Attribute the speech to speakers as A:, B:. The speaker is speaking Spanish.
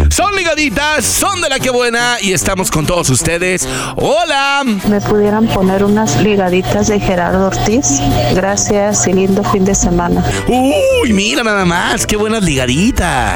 A: Son ligaditas, son de la que buena y estamos con todos ustedes. ¡Hola!
B: ¿Me pudieran poner unas ligaditas de Gerardo Ortiz? Gracias y lindo fin de semana.
A: Uy, mira nada más, qué buenas ligaditas.